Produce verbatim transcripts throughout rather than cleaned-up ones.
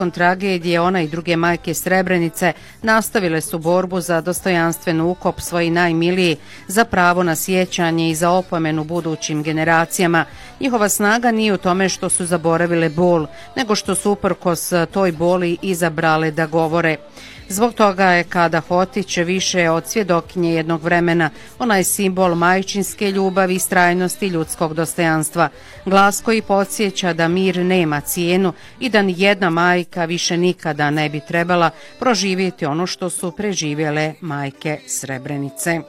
Nakon tragedije, ona i druge majke Srebrenice nastavile su borbu za dostojanstven ukop svoji najmiliji, za pravo na sjećanje i za opomenu budućim generacijama. Njihova snaga nije u tome što su zaboravile bol, nego što su uprkos toj boli izabrale da govore. Zbog toga je Kada Hotić više od svjedokinje jednog vremena. Ona je simbol majčinske ljubavi, istrajnosti i ljudskog dostojanstva. Glas koji podsjeća da mir nema cijenu i da ni jedna majka više nikada ne bi trebala proživjeti ono što su preživjele majke Srebrenice.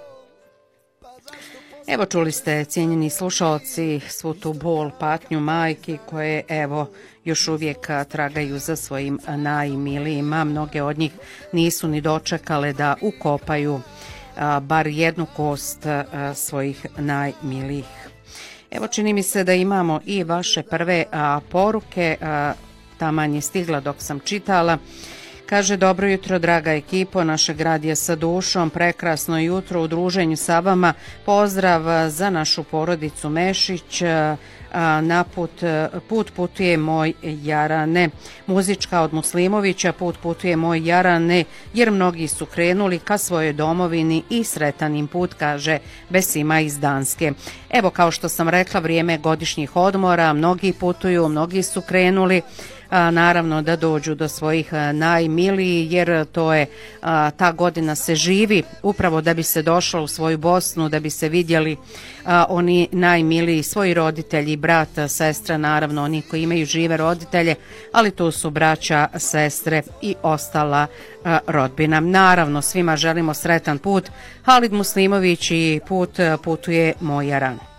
Evo, čuli ste, cijenjeni slušalci, svu tu bol, patnju majki koje, evo, još uvijek tragaju za svojim najmilijima. Mnoge od njih nisu ni dočekale da ukopaju a, bar jednu kost a, svojih najmilijih. Evo, čini mi se da imamo i vaše prve a, poruke. A, taman je stigla dok sam čitala. Kaže, dobro jutro, draga ekipo našeg radija sa dušom, prekrasno jutro u druženju sa vama. Pozdrav za našu porodicu Mešić, na put, put putuje moj Jarane. Muzička od Muslimovića, put putuje moj Jarane, jer mnogi su krenuli ka svojoj domovini i sretan im put, kaže Besima iz Danske. Evo, kao što sam rekla, vrijeme godišnjih odmora, mnogi putuju, mnogi su krenuli. A, naravno da dođu do svojih a, najmilijih, jer to je a, ta godina se živi upravo da bi se došlo u svoju Bosnu, da bi se vidjeli a, oni najmiliji, svoji roditelji, brat, sestra, naravno oni koji imaju žive roditelje, ali tu su braća, sestre i ostala a, rodbina. Naravno, svima želimo sretan put. Halid Muslimović i put putuje moj Jaran.